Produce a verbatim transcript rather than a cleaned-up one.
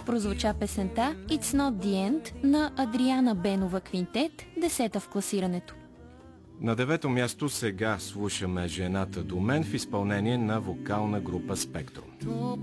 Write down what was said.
прозвуча песента It's Not The End на Адриана Бенова Квинтет, десета в класирането. На девето място сега слушаме Жената до мен в изпълнение на вокална група Спектрум.